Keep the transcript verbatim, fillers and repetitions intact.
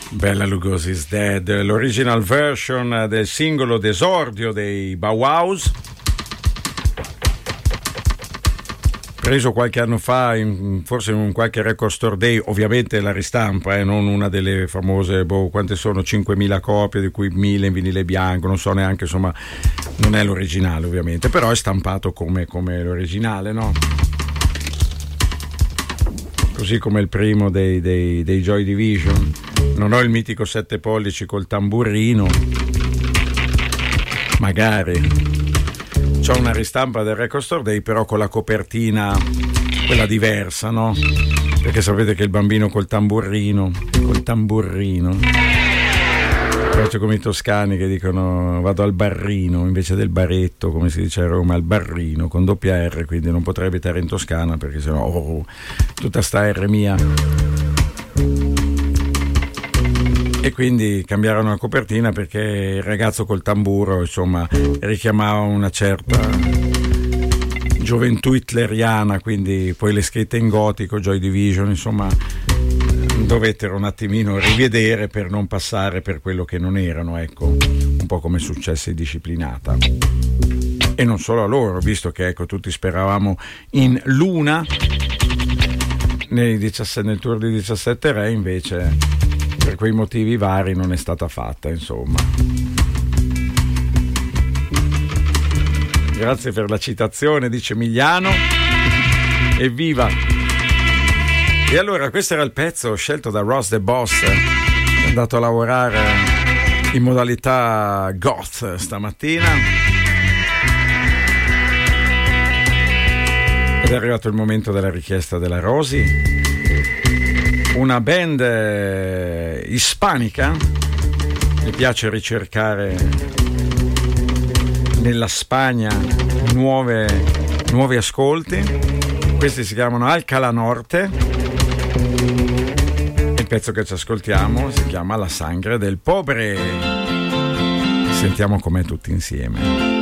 Bella Lugosi's Dead, l'original version del singolo d'esordio dei Bauhaus, preso qualche anno fa, in, forse in un qualche Record Store Day, ovviamente la ristampa, eh, non una delle famose, boh, quante sono, cinquemila copie, di cui mille in vinile bianco, non so neanche, insomma, non è l'originale ovviamente, però è stampato come, come l'originale, no? Così come il primo dei, dei, dei Joy Division. Non ho il mitico sette pollici col tamburrino, magari. C'ho una ristampa del Record Store Day, però con la copertina quella diversa, no? Perché sapete che il bambino col tamburrino, col tamburrino, faccio come i toscani che dicono vado al barrino invece del baretto, come si dice a Roma, al barrino con doppia R, quindi non potrei abitare in Toscana perché sennò oh, tutta sta R mia. E quindi cambiarono la copertina perché il ragazzo col tamburo, insomma, richiamava una certa gioventù hitleriana, quindi poi le scritte in gotico, Joy Division, insomma, dovettero un attimino rivedere per non passare per quello che non erano, ecco, un po' come successe Disciplinata. E non solo a loro, visto che, ecco, tutti speravamo in Luna nei diciassette, nel tour di diciassette Re, invece per quei motivi vari non è stata fatta, insomma. Grazie per la citazione, dice Emiliano. Evviva! E allora questo era il pezzo scelto da Ross the Boss, è andato a lavorare in modalità goth stamattina ed è arrivato il momento della richiesta della Rosi. Una band eh, ispanica, mi piace ricercare nella Spagna nuove, nuovi ascolti. Questi si chiamano Alcalá Norte. Il pezzo che ci ascoltiamo si chiama La Sangre del Pobre. Sentiamo com'è tutti insieme.